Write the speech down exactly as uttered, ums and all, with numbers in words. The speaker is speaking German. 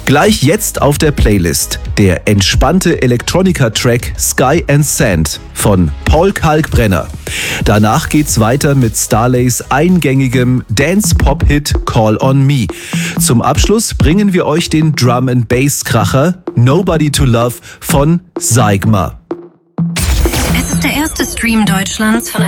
Gleich jetzt auf der Playlist der entspannte Electronica-Track Sky and Sand von Paul Kalkbrenner. Danach geht's weiter mit Starlays eingängigem Dance-Pop-Hit Call on Me. Zum Abschluss bringen wir euch den Drum-and-Bass-Kracher Nobody to Love von Sigma. Es ist der erste Stream Deutschlands von